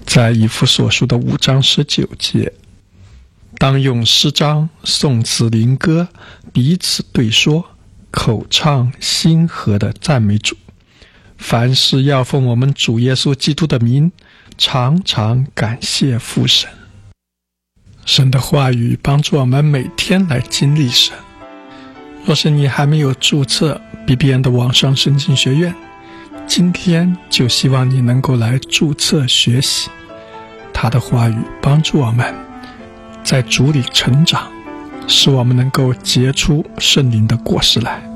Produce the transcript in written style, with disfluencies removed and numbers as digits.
在以弗所书的5章19节，当用诗章、颂词、灵歌彼此对说，口唱心和的赞美主。凡事要奉我们主耶稣基督的名，常常感谢父神。神的话语帮助我们每天来经历神。若是你还没有注册 BBN 的网上圣经学院，今天就希望你能够来注册学习他的话语，帮助我们在主里成长，使我们能够结出圣灵的果实来。